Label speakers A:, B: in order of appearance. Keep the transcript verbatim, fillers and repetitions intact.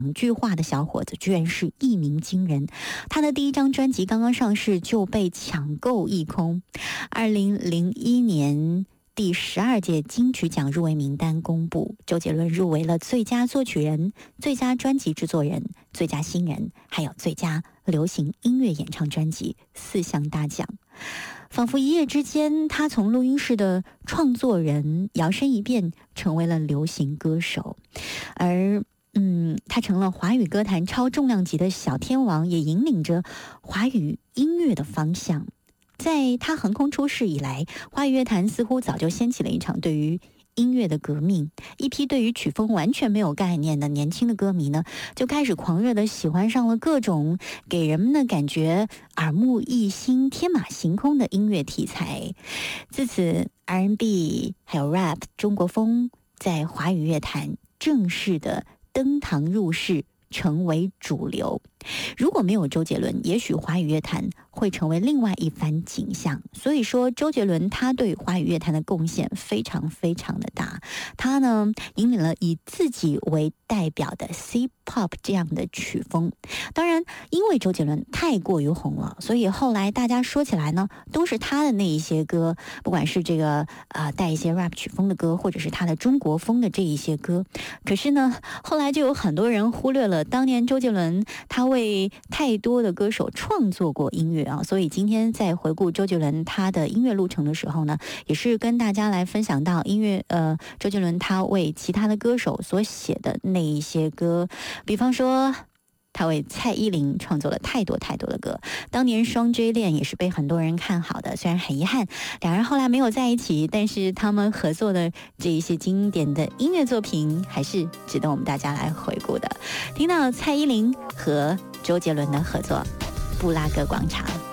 A: 句话的小伙子居然是一鸣惊人，他的第一张专辑刚刚上市就被抢购一空。二零零一年第十二届金曲奖入围名单公布，周杰伦入围了最佳作曲人、最佳专辑制作人、最佳新人，还有最佳流行音乐演唱专辑四项大奖。仿佛一夜之间，他从录音室的创作人摇身一变，成为了流行歌手，而嗯，他成了华语歌坛超重量级的小天王，也引领着华语音乐的方向。在他横空出世以来，华语乐坛似乎早就掀起了一场对于音乐的革命。一批对于曲风完全没有概念的年轻的歌迷呢，就开始狂热地喜欢上了各种给人们的感觉耳目一新、天马行空的音乐题材。自此 R and B 还有 rap 中国风在华语乐坛正式的登堂入室，成为主流。如果没有周杰伦，也许华语乐坛会成为另外一番景象。所以说，周杰伦他对华语乐坛的贡献非常非常的大。他呢，引领了以自己为代表的 C-pop 这样的曲风。当然，因为周杰伦太过于红了，所以后来大家说起来呢，都是他的那一些歌，不管是这个呃带一些 rap 曲风的歌，或者是他的中国风的这一些歌。可是呢，后来就有很多人忽略了当年周杰伦他为太多的歌手创作过音乐啊，所以今天在回顾周杰伦他的音乐路程的时候呢，也是跟大家来分享到音乐呃周杰伦他为其他的歌手所写的那一些歌，比方说他为蔡依林创作了太多太多的歌，当年双 J 恋也是被很多人看好的，虽然很遗憾两人后来没有在一起，但是他们合作的这一些经典的音乐作品还是值得我们大家来回顾的。听到蔡依林和周杰伦的合作《布拉格广场》。